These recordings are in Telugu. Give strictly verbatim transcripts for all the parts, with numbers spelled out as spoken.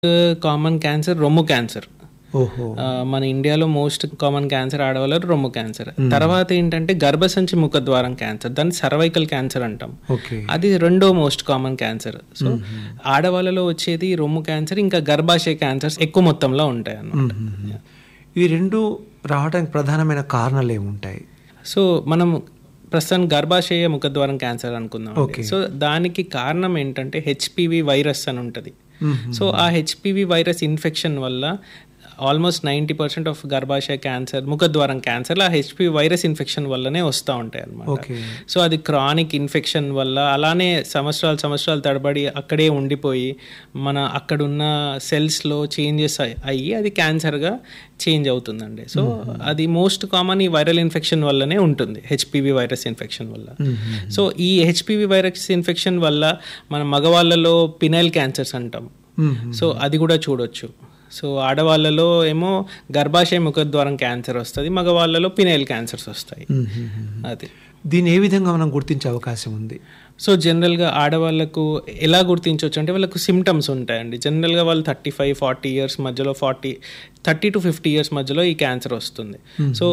కామన్ క్యాన్సర్ రొమ్ము క్యాన్సర్. ఓహో! ఆహ్, మన ఇండియాలో మోస్ట్ కామన్ క్యాన్సర్ ఆడవాళ్ళలో రొమ్ము క్యాన్సర్. తర్వాత ఏంటంటే గర్భసంచి ముఖద్వారం క్యాన్సర్, దాన్ని సర్వైకల్ క్యాన్సర్ అంటాం. ఓకే. అది రెండో మోస్ట్ కామన్ క్యాన్సర్. సో ఆడవాళ్ళలో వచ్చేది రొమ్ము క్యాన్సర్, ఇంకా గర్భాశయ క్యాన్సర్స్ ఎక్కువ మొత్తంలో ఉంటాయి అన్నమాట. ఇవి రెండు రావడానికి ప్రధానమైన కారణాలు ఏముంటాయి? సో మనం ప్రస్తుతం గర్భాశయ ముఖద్వారం క్యాన్సర్ అనుకుందాం. Okay. సో దానికి కారణం ఏంటంటే హెచ్పివి వైరస్ అని ఉంటుంది. సో ఆ హెచ్పివి వైరస్ ఇన్ఫెక్షన్ వల్ల ఆల్మోస్ట్ నైంటీ పర్సెంట్ ఆఫ్ గర్భాశయ క్యాన్సర్, ముఖద్వారం క్యాన్సర్లో ఆ హెచ్పివి వైరస్ ఇన్ఫెక్షన్ వల్లనే వస్తూ ఉంటాయి అన్నమాట. ఓకే. సో అది క్రానిక్ ఇన్ఫెక్షన్ వల్ల అలానే సంవత్సరాలు సంవత్సరాలు తడబడి అక్కడే ఉండిపోయి మన అక్కడున్న సెల్స్లో చేంజెస్ అయ్యి అది క్యాన్సర్గా చేంజ్ అవుతుందండి. సో అది మోస్ట్ కామన్ ఈ వైరల్ ఇన్ఫెక్షన్ వల్లనే ఉంటుంది, హెచ్పివి వైరస్ ఇన్ఫెక్షన్ వల్ల. సో ఈ హెచ్పివి వైరస్ ఇన్ఫెక్షన్ వల్ల మన మగవాళ్ళలో పినైల్ క్యాన్సర్స్ అంటాం. సో అది కూడా చూడొచ్చు. సో ఆడవాళ్ళలో ఏమో గర్భాశయ ముఖద్వారం క్యాన్సర్ వస్తుంది, మగవాళ్ళలో పినైల్ క్యాన్సర్స్ వస్తాయి. అది దీన్ని ఏ విధంగా మనం గుర్తించే అవకాశం ఉంది? సో జనరల్గా ఆడవాళ్ళకు ఎలా గుర్తించవచ్చు అంటే వాళ్ళకు సిమ్టమ్స్ ఉంటాయండి. జనరల్గా వాళ్ళు థర్టీ ఫైవ్ ఫార్టీ ఇయర్స్ మధ్యలో forty thirty to fifty years మధ్యలో ఈ క్యాన్సర్ వస్తుంది. సో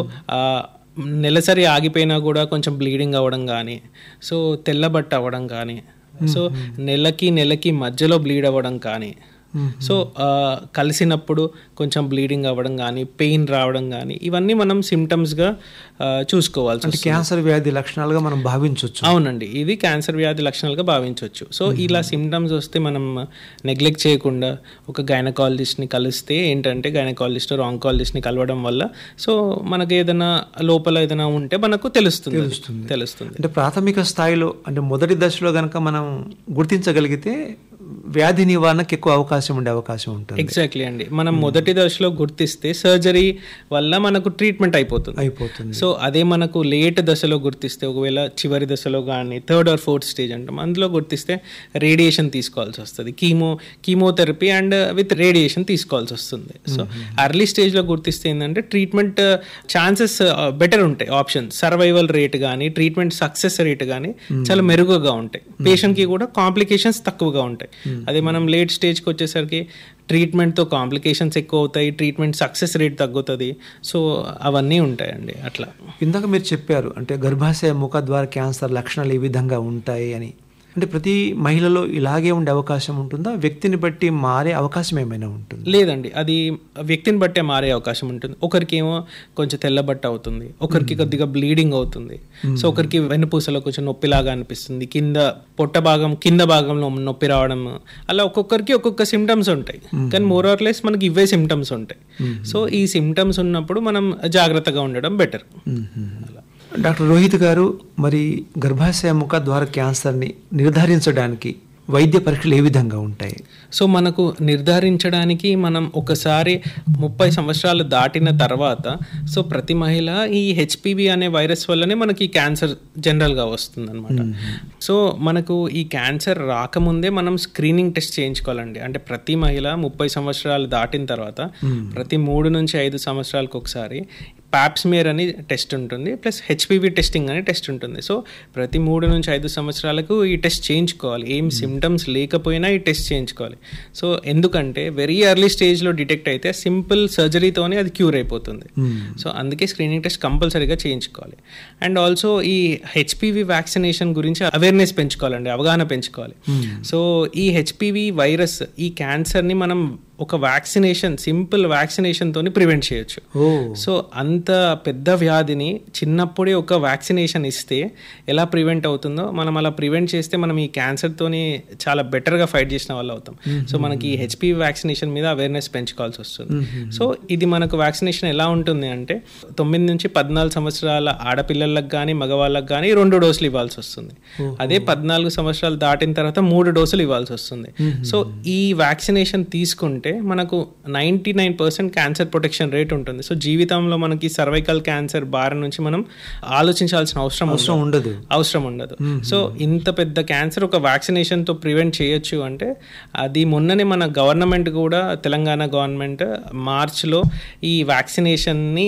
నెలసరి ఆగిపోయినా కూడా కొంచెం బ్లీడింగ్ అవ్వడం కానీ, సో తెల్లబట్ట అవ్వడం కానీ, సో నెలకి నెలకి మధ్యలో బ్లీడ్ అవ్వడం కానీ, సో కలిసినప్పుడు కొంచెం బ్లీడింగ్ అవ్వడం కానీ, పెయిన్ రావడం కానీ, ఇవన్నీ మనం సిమ్టమ్స్గా చూసుకోవాల్సి అంటే క్యాన్సర్ వ్యాధి లక్షణాలుగా మనం భావించవచ్చు. అవునండి, ఇది క్యాన్సర్ వ్యాధి లక్షణాలుగా భావించవచ్చు. సో ఇలా సిమ్టమ్స్ వస్తే మనం నెగ్లెక్ట్ చేయకుండా ఒక గైనకాలజిస్ట్ని కలిస్తే ఏంటంటే గైనకాలజిస్ట్ ఆంకాలజిస్ట్ని కలవడం వల్ల సో మనకు ఏదైనా లోపల ఏదైనా ఉంటే మనకు తెలుస్తుంది తెలుస్తుంది తెలుస్తుంది అంటే ప్రాథమిక స్థాయిలో, అంటే మొదటి దశలో కనుక మనం గుర్తించగలిగితే వ్యాధి నివారణకు ఎక్కువ అవకాశం ఉండే అవకాశం ఉంటుంది. ఎగ్జాక్ట్లీ అండి. మనం మొదటి దశలో గుర్తిస్తే సర్జరీ వల్ల మనకు ట్రీట్మెంట్ అయిపోతుంది అయిపోతుంది సో అదే మనకు లేట్ దశలో గుర్తిస్తే, ఒకవేళ చివరి దశలో కానీ థర్డ్ ఆర్ ఫోర్త్ స్టేజ్ అంటాం, అందులో గుర్తిస్తే రేడియేషన్ తీసుకోవాల్సి వస్తుంది, chemo chemotherapy and with radiation తీసుకోవాల్సి వస్తుంది. సో అర్లీ స్టేజ్లో గుర్తిస్తే ఏంటంటే ట్రీట్మెంట్ ఛాన్సెస్ బెటర్ ఉంటాయి, ఆప్షన్ సర్వైవల్ రేట్ కానీ ట్రీట్మెంట్ సక్సెస్ రేట్ కానీ చాలా మెరుగుగా ఉంటాయి, పేషెంట్కి కూడా కాంప్లికేషన్స్ తక్కువగా ఉంటాయి. అదే మనం లేట్ స్టేజ్కి వచ్చేసరికి ట్రీట్మెంట్తో కాంప్లికేషన్స్ ఎక్కువ అవుతాయి, ట్రీట్మెంట్ సక్సెస్ రేట్ తగ్గుతుంది. సో అవన్నీ ఉంటాయండి. అట్లా ఇందాక మీరు చెప్పారు అంటే గర్భాశయ ముఖద్వార క్యాన్సర్ లక్షణాలు ఈ విధంగా ఉంటాయి అని. అంటే ప్రతి మహిళలో ఇలాగే ఉండే అవకాశం ఉంటుందా? వ్యక్తిని బట్టి మారే అవకాశం ఏమైనా ఉంటుంది? లేదండి, అది వ్యక్తిని బట్టే మారే అవకాశం ఉంటుంది. ఒకరికి ఏమో కొంచెం తెల్లబట్ట అవుతుంది, ఒకరికి కొద్దిగా బ్లీడింగ్ అవుతుంది, సో ఒకరికి వెన్నుపూసలో కొంచెం నొప్పిలాగా అనిపిస్తుంది, కింద పొట్ట భాగం కింద భాగంలో నొప్పి రావడం, అలా ఒక్కొక్కరికి ఒక్కొక్క సిమ్టమ్స్ ఉంటాయి. కానీ మోర్ ఆర్ లెస్ మనకి ఇవే సిమ్టమ్స్ ఉంటాయి. సో ఈ సిమ్టమ్స్ ఉన్నప్పుడు మనం జాగ్రత్తగా ఉండడం బెటర్. అలా డాక్టర్ రోహిత్ గారు, మరి గర్భాశయ ముఖద్వార క్యాన్సర్ని నిర్ధారించడానికి వైద్య పరీక్షలు ఏ విధంగా ఉంటాయి? సో మనకు నిర్ధారించడానికి మనం ఒకసారి ముప్పై సంవత్సరాలు దాటిన తర్వాత సో ప్రతి మహిళ ఈ హెచ్పివి అనే వైరస్ వల్లనే మనకి ఈ క్యాన్సర్ జనరల్గా వస్తుంది అనమాట. సో మనకు ఈ క్యాన్సర్ రాకముందే మనం స్క్రీనింగ్ టెస్ట్ చేయించుకోవాలండి. అంటే ప్రతి మహిళ ముప్పై సంవత్సరాలు దాటిన తర్వాత ప్రతి మూడు నుంచి ఐదు సంవత్సరాలకు ఒకసారి ప్యాప్స్మియర్ అని టెస్ట్ ఉంటుంది, ప్లస్ హెచ్పివి టెస్టింగ్ అనే టెస్ట్ ఉంటుంది. సో ప్రతి మూడు నుంచి ఐదు సంవత్సరాలకు ఈ టెస్ట్ చేయించుకోవాలి, ఏం సిమ్టమ్స్ లేకపోయినా ఈ టెస్ట్ చేయించుకోవాలి. సో ఎందుకంటే వెరీ ఎర్లీ స్టేజ్లో డిటెక్ట్ అయితే సింపుల్ సర్జరీతోనే అది క్యూర్ అయిపోతుంది. సో అందుకే స్క్రీనింగ్ టెస్ట్ కంపల్సరీగా చేయించుకోవాలి. అండ్ ఆల్సో ఈ హెచ్పివి వ్యాక్సినేషన్ గురించి అవేర్నెస్ పెంచుకోవాలండి, అవగాహన పెంచుకోవాలి. సో ఈ హెచ్పివి వైరస్ ఈ క్యాన్సర్ని మనం ఒక వ్యాక్సినేషన్, సింపుల్ వ్యాక్సినేషన్తోని ప్రివెంట్ చేయొచ్చు. సో అంత పెద్ద వ్యాధిని చిన్నప్పుడే ఒక వ్యాక్సినేషన్ ఇస్తే ఎలా ప్రివెంట్ అవుతుందో మనం అలా ప్రివెంట్ చేస్తే మనం ఈ క్యాన్సర్తోని చాలా బెటర్గా ఫైట్ చేసిన వాళ్ళు అవుతాం. సో మనకి హెచ్పివి వ్యాక్సినేషన్ మీద అవేర్నెస్ పెంచుకోవాల్సి వస్తుంది. సో ఇది మనకు వ్యాక్సినేషన్ ఎలా ఉంటుంది అంటే తొమ్మిది నుంచి పద్నాలుగు సంవత్సరాల ఆడపిల్లలకు కానీ మగవాళ్ళకి కానీ రెండు డోసులు ఇవ్వాల్సి వస్తుంది. అదే పద్నాలుగు సంవత్సరాలు దాటిన తర్వాత మూడు డోసులు ఇవ్వాల్సి వస్తుంది. సో ఈ వ్యాక్సినేషన్ తీసుకుంటే మనకు ninety nine percent cancer protection rate ఉంటుంది. సో జీవితంలో మనకి సర్వైకల్ క్యాన్సర్ బారి నుంచి మనం ఆలోచించాల్సిన అవసరం అవసరం ఉండదు అవసరం ఉండదు సో ఇంత పెద్ద క్యాన్సర్ ఒక వ్యాక్సినేషన్తో ప్రివెంట్ చేయొచ్చు అంటే అది మొన్ననే మన గవర్నమెంట్ కూడా, తెలంగాణ గవర్నమెంట్ మార్చ్లో ఈ వ్యాక్సినేషన్ని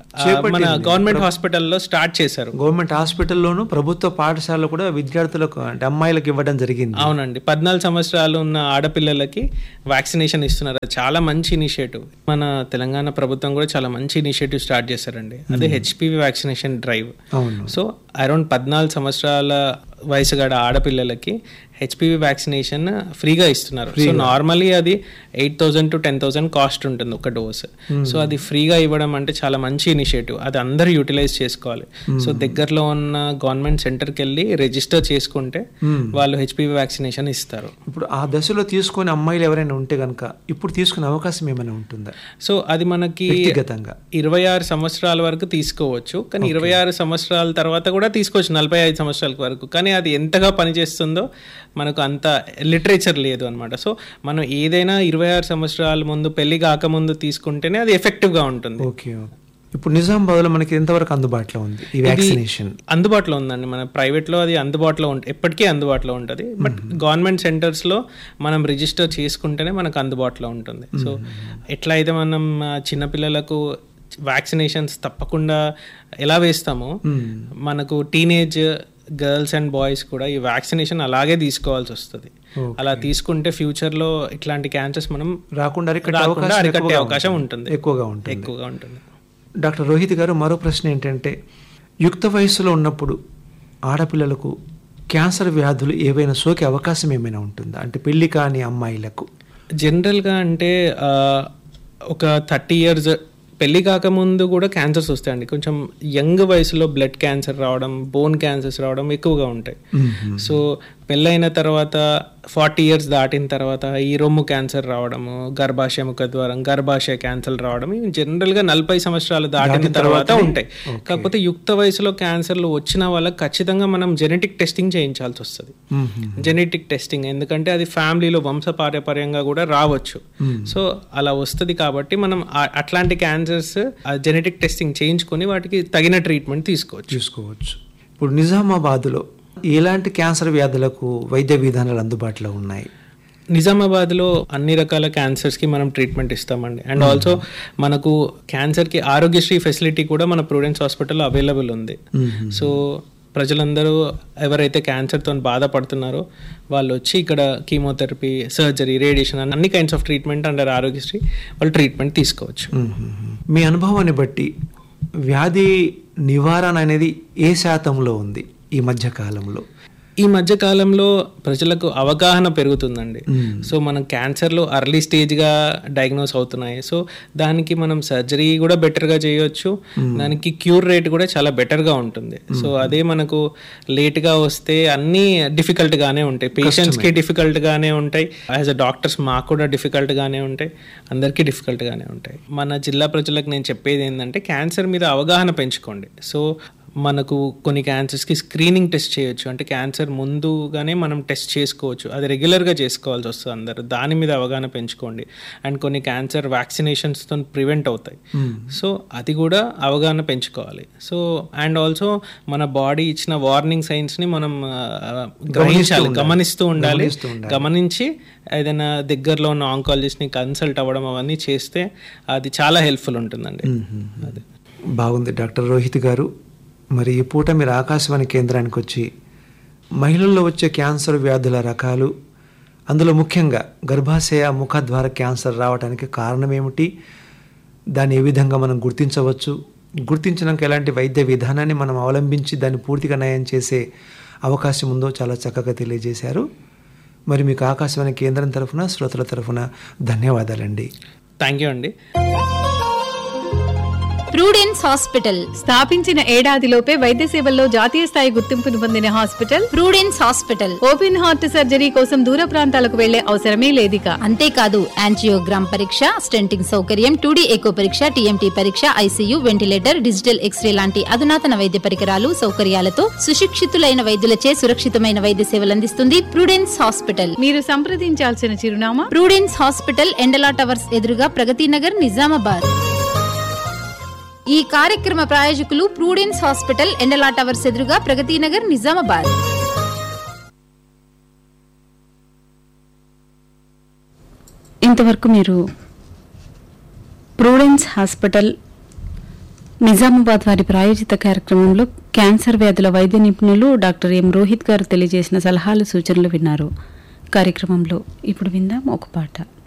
మన గవర్నమెంట్ హాస్పిటల్లో స్టార్ట్ చేశారు. గవర్నమెంట్ హాస్పిటల్లోను ప్రభుత్వ పాఠశాలలో కూడా విద్యార్థులకు అంటే అమ్మాయిలకు ఇవ్వడం జరిగింది. అవునండి, పద్నాలుగు సంవత్సరాలు ఉన్న ఆడపిల్లలకి వ్యాక్సినేషన్ ఇస్తున్నారు. చాలా మంచి ఇనిషియేటివ్. మన తెలంగాణ ప్రభుత్వం కూడా చాలా మంచి ఇనిషియేటివ్ స్టార్ట్ చేశారండి. అదే HPV vaccination drive. So around పద్నాలుగు సంవత్సరాల వయసు గల ఆడపిల్లలకి హెచ్పివి వ్యాక్సినేషన్ ఫ్రీగా ఇస్తున్నారు. సో నార్మల్లీ అది eight thousand to ten thousand cost ఉంటుంది ఒక డోస్. సో అది ఫ్రీగా ఇవ్వడం అంటే చాలా మంచి ఇనిషియేటివ్. అది అందరూ యూటిలైజ్ చేసుకోవాలి. సో దగ్గరలో ఉన్న గవర్నమెంట్ సెంటర్కి వెళ్ళి రిజిస్టర్ చేసుకుంటే వాళ్ళు హెచ్పివి వ్యాక్సినేషన్ ఇస్తారు. ఇప్పుడు ఆ దశలో తీసుకునే అమ్మాయిలు ఎవరైనా ఉంటే కనుక ఇప్పుడు తీసుకునే అవకాశం ఏమైనా ఉంటుందా? సో అది మనకి వ్యక్తిగతంగా ఇరవై ఆరు సంవత్సరాల వరకు తీసుకోవచ్చు. కానీ ఇరవై ఆరు సంవత్సరాల తర్వాత కూడా తీసుకోవచ్చు నలభై ఐదు సంవత్సరాల వరకు. కానీ అది ఎంతగా పనిచేస్తుందో మనకు అంత లిటరేచర్ లేదు అనమాట. సో మనం ఏదైనా ఇరవై ఆరు సంవత్సరాల ముందు పెళ్లి కాకముందు తీసుకుంటేనే అది ఎఫెక్టివ్గా ఉంటుంది. ఓకే. ఇప్పుడు నిజామాబాద్లో మనకి ఎంతవరకు అందుబాటులో ఉంది ఈ వ్యాక్సినేషన్? అందుబాటులో ఉందండి. మన ప్రైవేట్లో అది అందుబాటులో ఉంటుంది, ఎప్పటికీ అందుబాటులో ఉంటుంది. బట్ గవర్నమెంట్ సెంటర్స్లో మనం రిజిస్టర్ చేసుకుంటేనే మనకు అందుబాటులో ఉంటుంది. సో ఎట్లా అయితే మనం చిన్నపిల్లలకు వ్యాక్సినేషన్స్ తప్పకుండా ఎలా వేస్తామో మనకు టీనేజ్ గర్ల్స్ అండ్ బాయ్స్ కూడా ఈ వ్యాక్సినేషన్ అలాగే తీసుకోవాల్సి వస్తుంది. అలా తీసుకుంటే ఫ్యూచర్లో ఇట్లాంటి క్యాన్సర్స్ మనం రాకుండా అరికట్టే అవకాశం ఉంటుంది, ఎక్కువగా ఉంటుంది ఎక్కువగా ఉంటుంది డాక్టర్ రోహిత్ గారు, మరో ప్రశ్న ఏంటంటే యుక్త వయస్సులో ఉన్నప్పుడు ఆడపిల్లలకు క్యాన్సర్ వ్యాధులు ఏవైనా సోకే అవకాశం ఏమైనా ఉంటుందా? అంటే పెళ్లి కాని అమ్మాయిలకు జనరల్గా అంటే ఒక థర్టీ ఇయర్స్ పెళ్లి కాకముందు కూడా క్యాన్సర్స్ వస్తాయండి. కొంచెం యంగ్ వయసులో బ్లడ్ క్యాన్సర్ రావడం, బోన్ క్యాన్సర్స్ రావడం ఎక్కువగా ఉంటాయి. సో పెళ్ళైన తర్వాత ఫార్టీ ఇయర్స్ దాటిన తర్వాత ఈ రొమ్ము క్యాన్సర్ రావడము, గర్భాశయ ముఖద్వారం, గర్భాశయ క్యాన్సర్ రావడం ఇవి జనరల్గా నలభై సంవత్సరాలు దాటిన తర్వాత ఉంటాయి. కాకపోతే యుక్త వయసులో క్యాన్సర్లు వచ్చిన వాళ్ళకి ఖచ్చితంగా మనం జెనెటిక్ టెస్టింగ్ చేయించాల్సి వస్తుంది. జెనెటిక్ టెస్టింగ్ ఎందుకంటే అది ఫ్యామిలీలో వంశపారంపర్యంగా కూడా రావచ్చు. సో అలా వస్తుంది కాబట్టి మనం అట్లాంటి క్యాన్సర్స్ జెనెటిక్ టెస్టింగ్ చేయించుకొని వాటికి తగిన ట్రీట్మెంట్ తీసుకోవచ్చు తీసుకోవచ్చు ఇప్పుడు నిజామాబాద్లో ఎలాంటి క్యాన్సర్ వ్యాధులకు వైద్య విధానాలు అందుబాటులో ఉన్నాయి? నిజామాబాద్లో అన్ని రకాల క్యాన్సర్స్కి మనం ట్రీట్మెంట్ ఇస్తామండి. అండ్ ఆల్సో మనకు క్యాన్సర్కి ఆరోగ్యశ్రీ ఫెసిలిటీ కూడా మన ప్రూడెన్స్ హాస్పిటల్లో అవైలబుల్ ఉంది. సో ప్రజలందరూ ఎవరైతే క్యాన్సర్తో బాధపడుతున్నారో వాళ్ళు వచ్చి ఇక్కడ కీమోథెరపీ, సర్జరీ, రేడియేషన్ అన్ని kinds of treatment under Aarogyasri వాళ్ళు ట్రీట్మెంట్ తీసుకోవచ్చు. మీ అనుభవాన్ని బట్టి వ్యాధి నివారణ అనేది ఏ శాతంలో ఉంది ఈ మధ్య కాలంలో? ఈ మధ్య కాలంలో ప్రజలకు అవగాహన పెరుగుతుందండి. సో మనం క్యాన్సర్లో అర్లీ స్టేజ్గా డయాగ్నోస్ అవుతున్నాయి. సో దానికి మనం సర్జరీ కూడా బెటర్గా చేయొచ్చు, దానికి క్యూర్ రేట్ కూడా చాలా బెటర్గా ఉంటుంది. సో అదే మనకు లేట్గా వస్తే అన్నీ డిఫికల్ట్గానే ఉంటాయి. పేషెంట్స్కి డిఫికల్ట్గానే ఉంటాయి, యాజ్ అ డాక్టర్స్ మాకు కూడా డిఫికల్ట్గానే ఉంటాయి, అందరికీ డిఫికల్ట్గానే ఉంటాయి. మన జిల్లా ప్రజలకు నేను చెప్పేది ఏంటంటే క్యాన్సర్ మీద అవగాహన పెంచుకోండి. సో మనకు కొన్ని క్యాన్సర్స్కి స్క్రీనింగ్ టెస్ట్ చేయొచ్చు, అంటే క్యాన్సర్ ముందుగానే మనం టెస్ట్ చేసుకోవచ్చు. అది రెగ్యులర్గా చేసుకోవాల్సి వస్తుంది అందరు. దాని మీద అవగాహన పెంచుకోండి. అండ్ కొన్ని క్యాన్సర్ వ్యాక్సినేషన్స్తో ప్రివెంట్ అవుతాయి. సో అది కూడా అవగాహన పెంచుకోవాలి. సో అండ్ ఆల్సో మన బాడీ ఇచ్చిన వార్నింగ్ సైన్స్ని మనం గ్రహించాలి, గమనిస్తూ ఉండాలి. గమనించి ఏదైనా దగ్గరలో ఉన్న ఆంకాలజిస్ట్ని కన్సల్ట్ అవ్వడం అవన్నీ చేస్తే అది చాలా హెల్ప్ఫుల్ ఉంటుందండి. అది బాగుంది డాక్టర్ రోహిత్ గారు. మరి ఈ పూట మీరు ఆకాశవాణి కేంద్రానికి వచ్చి మహిళల్లో వచ్చే క్యాన్సర్ వ్యాధుల రకాలు, అందులో ముఖ్యంగా గర్భాశయ ముఖద్వార క్యాన్సర్ రావడానికి కారణం ఏమిటి, దాన్ని ఏ విధంగా మనం గుర్తించవచ్చు, గుర్తించినాక ఎలాంటి వైద్య విధానాన్ని మనం అవలంబించి దాన్ని పూర్తిగా నయం చేసే అవకాశం ఉందో చాలా చక్కగా తెలియజేశారు. మరి మీకు ఆకాశవాణి కేంద్రం తరఫున, శ్రోతల తరఫున ధన్యవాదాలండి. థ్యాంక్ యూ అండి. ప్రూడెన్స్ హాస్పిటల్ స్థాపించిన ఏడాదిలోపే వైద్య సేవల్లో జాతీయ స్థాయి గుర్తింపును పొందిన hospital Prudence hospital. Open heart surgery కోసం దూర ప్రాంతాలకు వెళ్లే అవసరమే లేదిక. అంతేకాదు యాంజియోగ్రామ్ పరీక్ష, స్టెంటింగ్ సౌకర్యం, టూడీ ఎకో పరీక్ష, టీఎంటీ పరీక్ష, ఐసీయూ, వెంటిలేటర్, డిజిటల్ ఎక్స్రే లాంటి అధునాతన వైద్య పరికరాలు, సౌకర్యాలతో సుశిక్షితులైన వైద్యులచే సురక్షితమైన వైద్య సేవలు అందిస్తుంది ప్రూడెన్స్ హాస్పిటల్. మీరు సంప్రదించాల్సిన చిరునామా ప్రూడెన్స్ హాస్పిటల్, ఎండలా టవర్స్ ఎదురుగా, ప్రగతి నగర్, నిజామాబాద్. ఈ కార్యక్రమ ప్రాయోజకులు ప్రూడెన్స్ హాస్పిటల్, ఎండలా టవర్స్ ఎదురుగా, ప్రగతి నగర్, నిజామాబాద్. ఇంతవరకు మీరు ప్రూడెన్స్ హాస్పిటల్ నిజామాబాద్ వారి ప్రాయోజిత కార్యక్రమంలో క్యాన్సర్ వ్యాధుల వైద్య నిపుణులు డాక్టర్ ఎం రోహిత్ గారు తెలియజేసిన సలహాలు సూచనలు విన్నారు. కార్యక్రమంలో ఇప్పుడు విందాం ఒక పాట.